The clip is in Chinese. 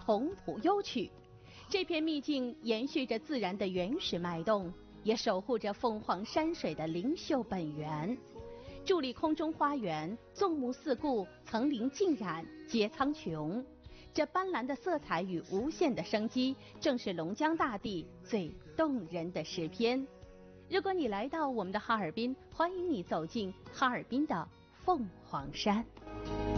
同谱幽曲。这片秘境延续着自然的原始脉动，也守护着凤凰山水的灵秀本源。伫立空中花园，纵目四顾，层林尽染，皆苍穹。这斑斓的色彩与无限的生机，正是龙江大地最动人的诗篇。如果你来到我们的哈尔滨，欢迎你走进哈尔滨的凤凰山。